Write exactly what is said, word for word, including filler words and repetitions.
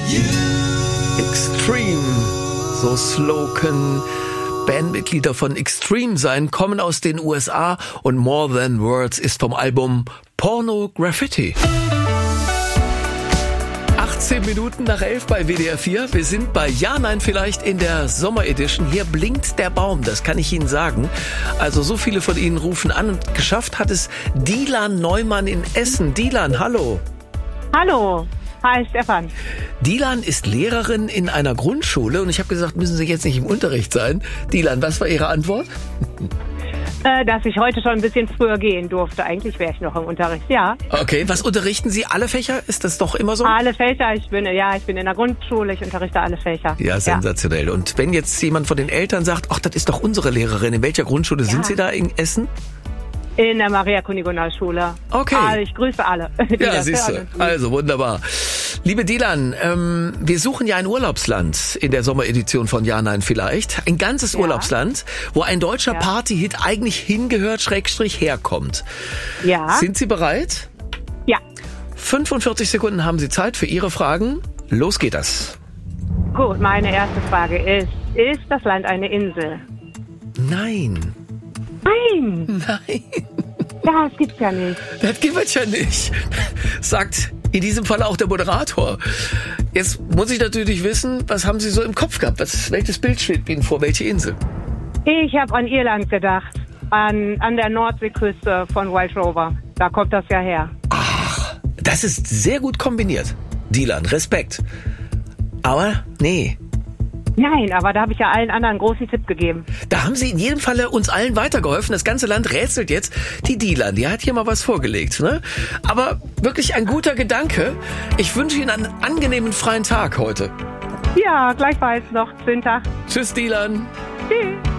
Extreme, so slow können Bandmitglieder von Extreme sein, kommen aus den U S A und More Than Words ist vom Album Porno Graffiti. achtzehn Minuten nach elf bei W D R vier. Wir sind bei Ja, Nein vielleicht in der Sommeredition. Hier blinkt der Baum, das kann ich Ihnen sagen. Also so viele von Ihnen rufen an und geschafft hat es Dilan Neumann in Essen. Dilan, hallo. Hallo. Hi, Stefan. Dilan ist Lehrerin in einer Grundschule und ich habe gesagt, müssen Sie jetzt nicht im Unterricht sein. Dilan, was war Ihre Antwort? Äh, dass ich heute schon ein bisschen früher gehen durfte. Eigentlich wäre ich noch im Unterricht, ja. Okay, was unterrichten Sie? Alle Fächer? Ist das doch immer so? Alle Fächer. Ich bin, ja, ich bin in der Grundschule. Ich unterrichte alle Fächer. Ja, sensationell. Ja. Und wenn jetzt jemand von den Eltern sagt, ach, das ist doch unsere Lehrerin, in welcher Grundschule ja. sind Sie da in Essen? In der Maria-Kunigonal-Schule. Okay. Also ich grüße alle. Ja, siehst du. Also wunderbar. Liebe Dilan, ähm, wir suchen ja ein Urlaubsland in der Sommeredition von Ja, Nein vielleicht. Ein ganzes ja. Urlaubsland, wo ein deutscher ja. Partyhit eigentlich hingehört, Schrägstrich herkommt. Ja. Sind Sie bereit? Ja. fünfundvierzig Sekunden haben Sie Zeit für Ihre Fragen. Los geht das. Gut, meine erste Frage ist, ist das Land eine Insel? Nein. Nein. Nein. Das gibt's ja nicht. Das gibt's ja nicht, sagt in diesem Fall auch der Moderator. Jetzt muss ich natürlich wissen, was haben Sie so im Kopf gehabt? Was, welches Bild steht Ihnen vor? Welche Insel? Ich habe an Irland gedacht, an, an der Nordseeküste von Wild Rover. Da kommt das ja her. Ach, das ist sehr gut kombiniert. Dilan, Respekt. Aber nee. Nein, aber da habe ich ja allen anderen einen großen Tipp gegeben. Da haben Sie in jedem Falle uns allen weitergeholfen. Das ganze Land rätselt jetzt. Die Dilan, die hat hier mal was vorgelegt. Ne? Aber wirklich ein guter Gedanke. Ich wünsche Ihnen einen angenehmen freien Tag heute. Ja, gleichfalls noch. Schönen Tag. Tschüss, Dilan. Tschüss.